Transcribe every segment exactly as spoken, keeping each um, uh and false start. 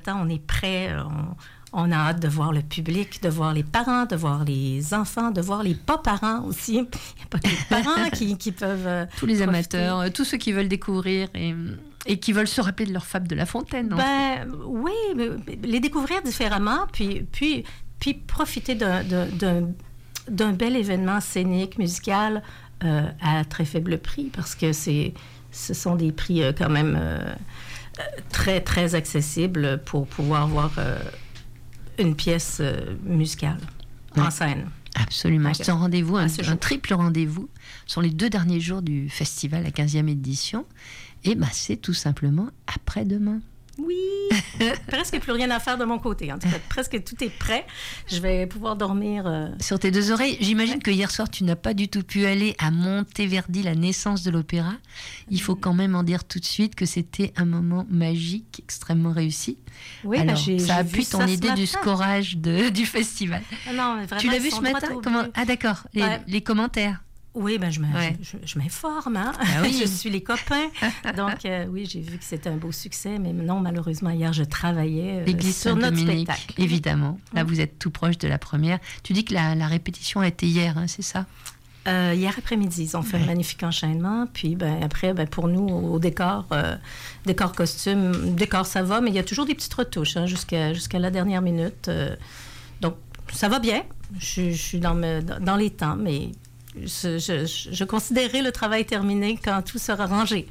attend, on est prêt, on, on a hâte de voir le public, de voir les parents, de voir les enfants, de voir les pas-parents aussi. Il n'y a pas que les parents qui, qui peuvent euh, tous les profiter. amateurs, euh, tous ceux qui veulent découvrir et, et qui veulent se rappeler de leur fable de La Fontaine. Ben, oui, mais, mais les découvrir différemment, puis, puis, puis profiter d'un, d'un, d'un, d'un bel événement scénique, musical, euh, à très faible prix, parce que c'est, ce sont des prix euh, quand même euh, très, très accessibles pour pouvoir voir euh, une pièce euh, musicale ouais. en scène. Absolument. Okay. C'est un rendez-vous, un, ah, un triple rendez-vous. Ce sont les deux derniers jours du festival, la quinzième édition. Et ben, c'est tout simplement après-demain. Oui, presque plus rien à faire de mon côté. En tout cas, presque tout est prêt. Je vais pouvoir dormir... Euh... Sur tes deux oreilles. J'imagine que hier soir, tu n'as pas du tout pu aller à Monteverdi, la naissance de l'opéra. Il faut quand même en dire tout de suite que c'était un moment magique, extrêmement réussi. Oui, alors, ben j'ai, ça j'ai appuie ton idée du matin. scorage de, du festival. Non, mais vraiment, tu l'as vu ce matin comment... Ah d'accord, les, ouais. les commentaires. Oui, ben je, me, ouais. je, je, je m'informe, hein? Ah oui. Je suis les copains. Donc, euh, oui, j'ai vu que c'était un beau succès, mais non, malheureusement, hier, je travaillais euh, sur notre spectacle. Évidemment. Là, mmh. vous êtes tout proche de la première. Tu dis que la, la répétition a été hier, hein, c'est ça? Euh, hier après-midi, ils ont fait ouais. un magnifique enchaînement. Puis ben, après, ben, pour nous, au, au décor, euh, décor costume, décor, ça va, mais il y a toujours des petites retouches hein, jusqu'à, jusqu'à la dernière minute. Euh, donc, ça va bien. Je, je suis dans, me, dans les temps, mais... Je, je, je considérerai le travail terminé quand tout sera rangé.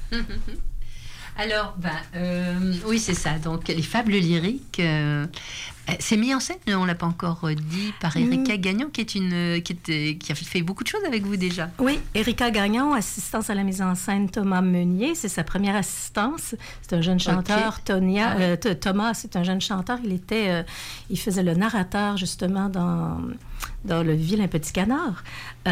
Alors, ben, euh, oui, c'est ça. Donc, les fables lyriques, euh, c'est mis en scène, on ne l'a pas encore dit, par Erika mmh. Gagnon, qui, est une, qui, est, qui a fait beaucoup de choses avec vous déjà. Oui, Erika Gagnon, assistance à la mise en scène Thomas Meunier, c'est sa première assistance. C'est un jeune chanteur. Okay. Tonia, ah, ouais. euh, Thomas, c'est un jeune chanteur. Il, était, euh, il faisait le narrateur, justement, dans, dans Le Vilain Petit Canard.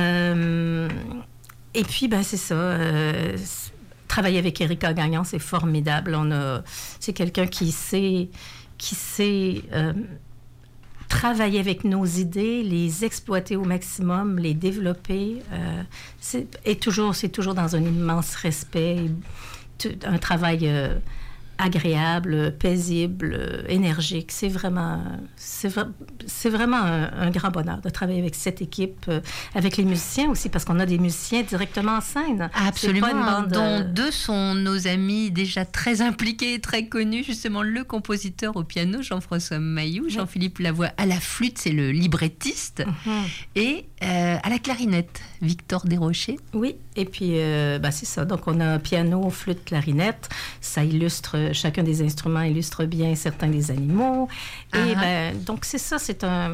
Euh, et puis, ben, c'est ça. Euh, Travailler avec Erika Gagnon, c'est formidable. On a, c'est quelqu'un qui sait, qui sait euh, travailler avec nos idées, les exploiter au maximum, les développer. Euh, c'est, et toujours, c'est toujours dans un immense respect, un travail euh, agréable, paisible, énergique. C'est vraiment, c'est, vra- c'est vraiment un, un grand bonheur de travailler avec cette équipe, euh, avec les musiciens aussi, parce qu'on a des musiciens directement en scène. Absolument, c'est pas une bande, dont euh... deux sont nos amis déjà très impliqués, très connus. Justement, le compositeur au piano, Jean-François Mailloux, oui. Jean-Philippe Lavoie à la flûte, c'est le librettiste, mm-hmm. et euh, à la clarinette, Victor Desrochers. Oui, et puis, euh, ben, c'est ça. Donc, on a piano, flûte, clarinette. Ça illustre... Chacun des instruments illustre bien certains des animaux. Et uh-huh. ben, donc, c'est ça, c'est un...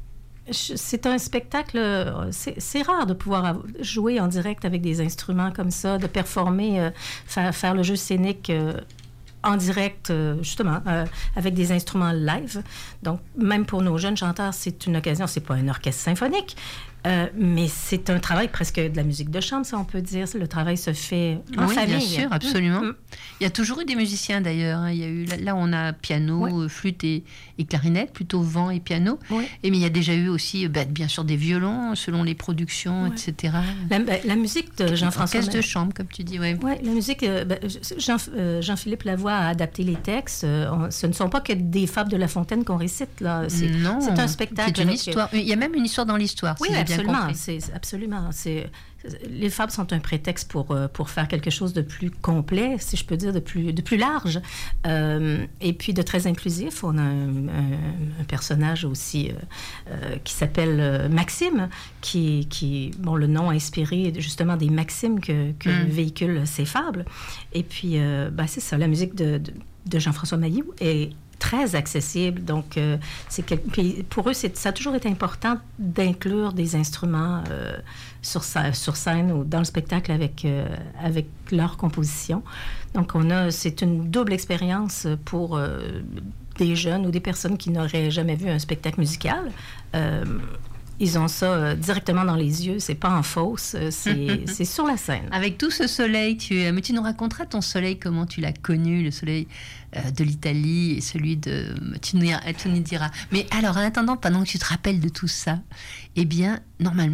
C'est un spectacle... C'est, c'est rare de pouvoir jouer en direct avec des instruments comme ça, de performer, euh, faire, faire le jeu scénique... Euh, en direct, euh, justement, euh, avec des instruments live. Donc, même pour nos jeunes chanteurs, c'est une occasion. C'est pas un orchestre symphonique, euh, mais c'est un travail presque de la musique de chambre, ça on peut dire. Le travail se fait en oui, famille. Oui, bien sûr, absolument. Mmh. Il y a toujours eu des musiciens, d'ailleurs. Il y a eu, là, là on a piano, oui. flûte et, et clarinette, plutôt vent et piano. Oui. Et mais il y a déjà eu aussi, ben, bien sûr, des violons, selon les productions, oui. et cetera. La, la musique de Jean-François... Orchestre de chambre, comme tu dis, oui. Oui, la musique... Euh, ben, Jean, euh, Jean-Philippe Lavoie a adapté les textes. Euh, on, ce ne sont pas que des fables de La Fontaine qu'on récite, là. C'est, non, c'est un spectacle. C'est une histoire. Il y a même une histoire dans l'histoire, oui, si j'ai absolument, bien compris. C'est, absolument. C'est, les fables sont un prétexte pour, pour faire quelque chose de plus complet, si je peux dire, de plus, de plus large. Euh, et puis de très inclusif. On a un, un, un personnage aussi euh, euh, qui s'appelle euh, Maxime, qui, qui, bon, le nom inspiré justement des maximes que, que mm. véhiculent ces fables. Et puis, euh, ben, c'est ça, la musique de, de, de Jean-François Mailloux est très accessible. Donc, euh, c'est quel... Puis pour eux, c'est... ça a toujours été important d'inclure des instruments euh, sur, sa... sur scène ou dans le spectacle avec, euh, avec leur composition. Donc, on a... c'est une double expérience pour euh, des jeunes ou des personnes qui n'auraient jamais vu un spectacle musical. Euh, Ils ont ça euh, directement dans les yeux, c'est pas en fausse, euh, c'est, c'est sur la scène. Avec tout ce soleil, tu, mais tu nous raconteras ton soleil, comment tu l'as connu, le soleil euh, de l'Italie et celui de... Tu nous, tu nous diras. Mais alors, en attendant, pendant que tu te rappelles de tout ça, eh bien, normalement,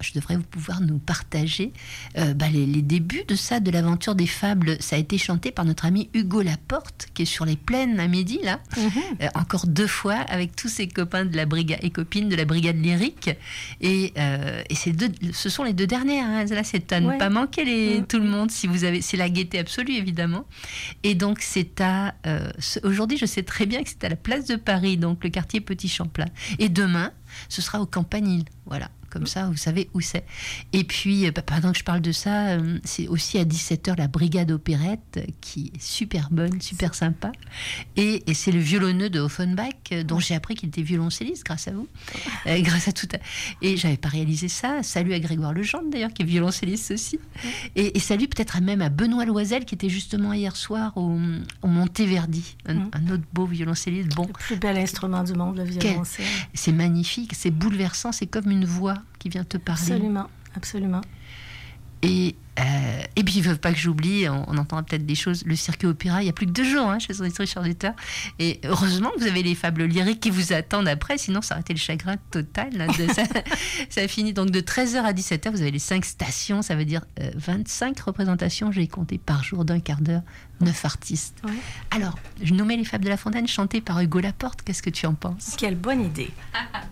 je devrais pouvoir nous partager euh, bah, les, les débuts de ça, de l'aventure des fables. Ça a été chanté par notre ami Hugo Laporte, qui est sur les plaines à midi, là, mm-hmm. euh, encore deux fois, avec tous ses copains de la brigade et copines de la brigade lyrique. Et, euh, et c'est deux, ce sont les deux dernières. Hein. Là, c'est à ne ouais. pas manquer les, mm-hmm. tout le monde. Si vous avez, c'est la gaieté absolue, évidemment. Et donc, c'est à... Euh, aujourd'hui, je sais très bien que c'est à la place de Paris, donc le quartier Petit Champlain. Et demain, ce sera au Campanile. Voilà. Comme ça, vous savez où c'est. Et puis, bah, pendant que je parle de ça, euh, c'est aussi à dix-sept heures la Brigade Opérette, euh, qui est super bonne, super sympa. Et, et c'est le violonneux de Offenbach, euh, dont j'ai appris qu'il était violoncelliste grâce à vous. Euh, grâce à tout. À... Et j'avais pas réalisé ça. Salut à Grégoire Legendre, d'ailleurs, qui est violoncelliste aussi. Et, et salut peut-être même à Benoît Loisel, qui était justement hier soir au, au Monteverdi, un, mm. un autre beau violoncelliste. Bon. Le plus bel instrument du monde, le violoncelle. Quel... C'est magnifique, c'est bouleversant, c'est comme une voix qui vient te parler. Absolument, absolument. Et, euh, et puis, ils ne veulent pas que j'oublie, on, on entendra peut-être des choses, le circuit opéra, il y a plus que deux jours hein, chez Richard Duteur. Et heureusement que vous avez les fables lyriques qui vous attendent après, sinon ça aurait été le chagrin total. Là, de, ça, ça a fini donc de treize heures à dix-sept heures, vous avez les cinq stations, ça veut dire euh, vingt-cinq représentations, j'ai compté par jour d'un quart d'heure, neuf artistes. Ouais. Alors, je nommais les fables de La Fontaine, chantées par Hugo Laporte, qu'est-ce que tu en penses ? Quelle bonne idée.